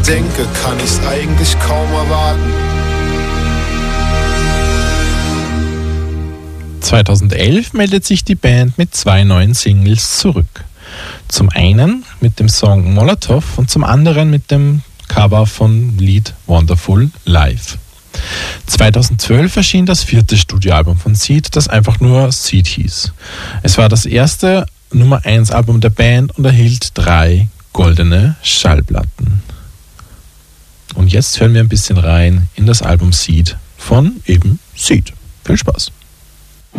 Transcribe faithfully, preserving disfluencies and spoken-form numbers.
denke, kann ich's eigentlich kaum erwarten. zweitausendelf meldet sich die Band mit zwei neuen Singles zurück. Zum einen mit dem Song Molotov und zum anderen mit dem Cover von Lied Wonderful Live. zweitausendzwölf erschien das vierte Studioalbum von Seeed, das einfach nur Seeed hieß. Es war das erste Nummer eins Album der Band und erhielt drei goldene Schallplatten. Und jetzt hören wir ein bisschen rein in das Album Seeed von eben Seeed. Viel Spaß!